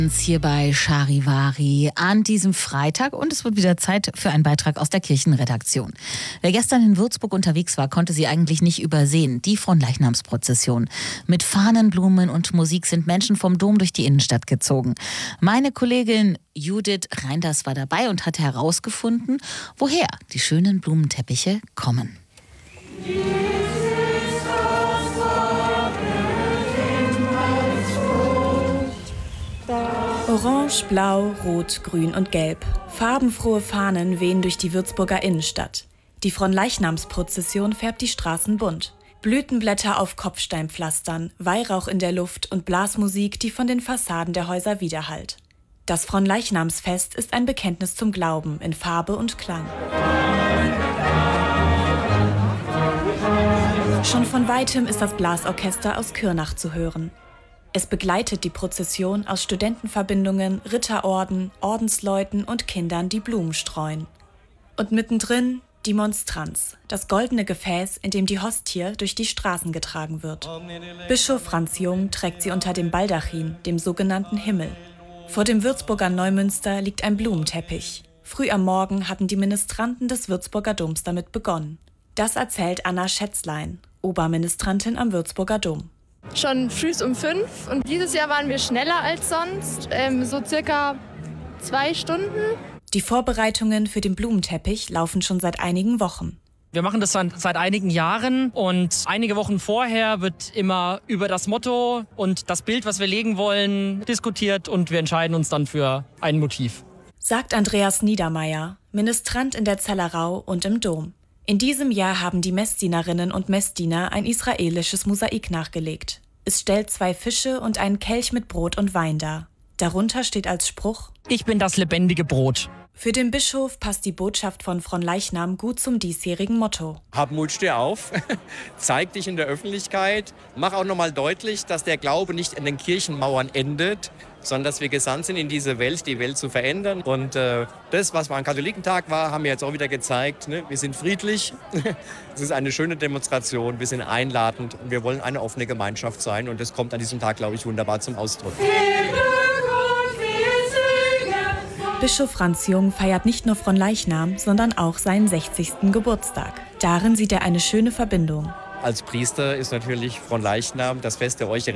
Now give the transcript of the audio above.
Hier bei Charivari an diesem Freitag und es wird wieder Zeit für einen Beitrag aus der Kirchenredaktion. Wer gestern in Würzburg unterwegs war, konnte sie eigentlich nicht übersehen. Die Fronleichnamsprozession. Mit Fahnen, Blumen und Musik sind Menschen vom Dom durch die Innenstadt gezogen. Meine Kollegin Judith Reinders war dabei und hat herausgefunden, woher die schönen Blumenteppiche kommen. Orange, Blau, Rot, Grün und Gelb. Farbenfrohe Fahnen wehen durch die Würzburger Innenstadt. Die Fronleichnamsprozession färbt die Straßen bunt. Blütenblätter auf Kopfsteinpflastern, Weihrauch in der Luft und Blasmusik, die von den Fassaden der Häuser widerhallt. Das Fronleichnamsfest ist ein Bekenntnis zum Glauben in Farbe und Klang. Schon von weitem ist das Blasorchester aus Kürnach zu hören. Es begleitet die Prozession aus Studentenverbindungen, Ritterorden, Ordensleuten und Kindern, die Blumen streuen. Und mittendrin die Monstranz, das goldene Gefäß, in dem die Hostie durch die Straßen getragen wird. Bischof Franz Jung trägt sie unter dem Baldachin, dem sogenannten Himmel. Vor dem Würzburger Neumünster liegt ein Blumenteppich. Früh am Morgen hatten die Ministranten des Würzburger Doms damit begonnen. Das erzählt Anna Schätzlein, Oberministrantin am Würzburger Dom. Schon früh um 5 und dieses Jahr waren wir schneller als sonst, so circa 2 Stunden. Die Vorbereitungen für den Blumenteppich laufen schon seit einigen Wochen. Wir machen das seit einigen Jahren und einige Wochen vorher wird immer über das Motto und das Bild, was wir legen wollen, diskutiert und wir entscheiden uns dann für ein Motiv. Sagt Andreas Niedermeyer, Ministrant in der Zellerau und im Dom. In diesem Jahr haben die Messdienerinnen und Messdiener ein israelisches Mosaik nachgelegt. Es stellt 2 Fische und einen Kelch mit Brot und Wein dar. Darunter steht als Spruch: Ich bin das lebendige Brot. Für den Bischof passt die Botschaft von Fronleichnam gut zum diesjährigen Motto. Hab Mut, steh auf, zeig dich in der Öffentlichkeit, mach auch nochmal deutlich, dass der Glaube nicht in den Kirchenmauern endet, sondern dass wir gesandt sind in diese Welt, die Welt zu verändern. Und das, was am Katholikentag war, haben wir jetzt auch wieder gezeigt. Ne? Wir sind friedlich, es ist eine schöne Demonstration, wir sind einladend und wir wollen eine offene Gemeinschaft sein. Und das kommt an diesem Tag, glaube ich, wunderbar zum Ausdruck. Bischof Franz Jung feiert nicht nur Fronleichnam, sondern auch seinen 60. Geburtstag. Darin sieht er eine schöne Verbindung. Als Priester ist natürlich Fronleichnam das Fest der Eucharistie.